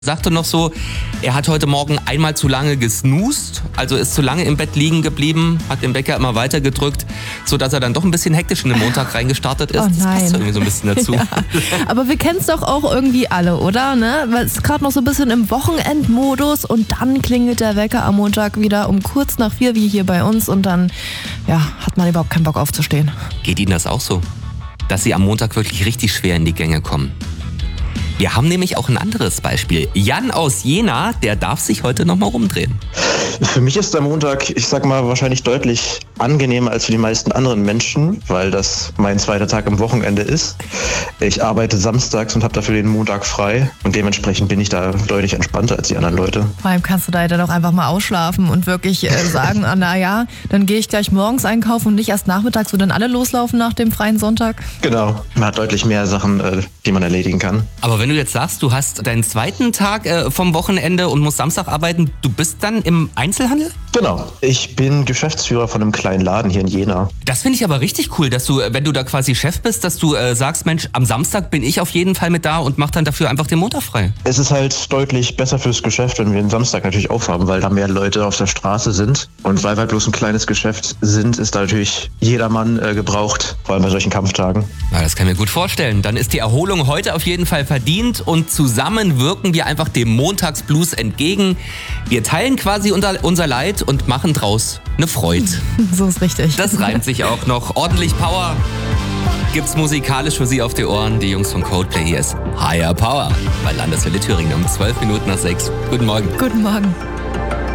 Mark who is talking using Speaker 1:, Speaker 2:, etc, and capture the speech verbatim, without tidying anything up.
Speaker 1: Sagte noch so, er hat heute Morgen einmal zu lange gesnoost, also ist zu lange im Bett liegen geblieben, hat den Wecker immer weiter gedrückt, sodass er dann doch ein bisschen hektisch in den Montag reingestartet ist.
Speaker 2: Oh
Speaker 1: das
Speaker 2: nein.
Speaker 1: passt irgendwie so ein bisschen dazu.
Speaker 2: Ja. Aber wir kennen es doch auch irgendwie alle, oder? Ne? Weil es ist gerade noch so ein bisschen im Wochenendmodus und dann klingelt der Wecker am Montag wieder um kurz nach vier, wie hier bei uns, und dann ja, hat man überhaupt keinen Bock aufzustehen.
Speaker 1: Geht Ihnen das auch so? Dass Sie am Montag wirklich richtig schwer in die Gänge kommen? Wir haben nämlich auch ein anderes Beispiel. Jan aus Jena, der darf sich heute nochmal rumdrehen.
Speaker 3: Für mich ist der Montag, ich sag mal, wahrscheinlich deutlich angenehmer als für die meisten anderen Menschen, weil das mein zweiter Tag am Wochenende ist. Ich arbeite samstags und habe dafür den Montag frei und dementsprechend bin ich da deutlich entspannter als die anderen Leute.
Speaker 2: Vor allem kannst du da dann auch einfach mal ausschlafen und wirklich äh, sagen, ah, na ja, dann gehe ich gleich morgens einkaufen und nicht erst nachmittags, wo dann alle loslaufen nach dem freien Sonntag.
Speaker 3: Genau, man hat deutlich mehr Sachen, äh, die man erledigen kann.
Speaker 1: Aber wenn du jetzt sagst, du hast deinen zweiten Tag äh, vom Wochenende und musst Samstag arbeiten, du bist dann im Einzelhandel?
Speaker 3: Genau, ich bin Geschäftsführer von einem kleinen Laden hier in Jena.
Speaker 1: Das finde ich aber richtig cool, dass du, wenn du da quasi Chef bist, dass du äh, sagst, Mensch, am Samstag bin ich auf jeden Fall mit da und mach dann dafür einfach den Montag frei.
Speaker 3: Es ist halt deutlich besser fürs Geschäft, wenn wir den Samstag natürlich aufhaben, weil da mehr Leute auf der Straße sind. Und weil wir bloß ein kleines Geschäft sind, ist da natürlich jedermann äh, gebraucht, vor allem bei solchen Kampftagen.
Speaker 1: Ja, das kann ich mir gut vorstellen. Dann ist die Erholung heute auf jeden Fall verdient und zusammen wirken wir einfach dem Montagsblues entgegen. Wir teilen quasi unser, unser Leid und machen draus eine Freude.
Speaker 2: So ist richtig.
Speaker 1: Das reimt sich auch noch. Ordentlich Power gibt's musikalisch für Sie auf die Ohren. Die Jungs von Coldplay, hier ist Higher Power bei Landeswelle Thüringen um zwölf Minuten nach sechs. Guten Morgen.
Speaker 2: Guten Morgen.